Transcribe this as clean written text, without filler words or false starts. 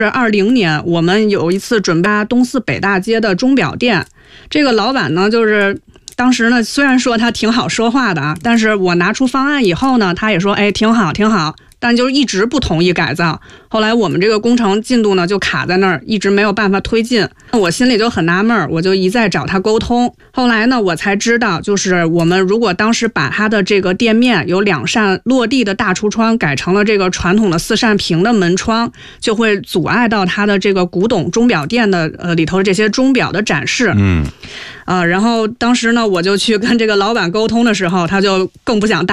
20年，我们有一次准备东四北大街的钟表店，这个老板呢，就是当时呢，虽然说他挺好说话的啊，但是我拿出方案以后呢，他也说，哎，挺好，挺好。但就是一直不同意改造，后来我们这个工程进度呢就卡在那儿，一直没有办法推进。我心里就很纳闷，我就一再找他沟通。后来呢，我才知道，就是我们如果当时把他的这个店面有2扇落地的大橱窗改成了这个传统的4扇平的门窗，就会阻碍到他的这个古董钟表店的里头这些钟表的展示。然后当时呢，我就去跟这个老板沟通的时候，他就更不想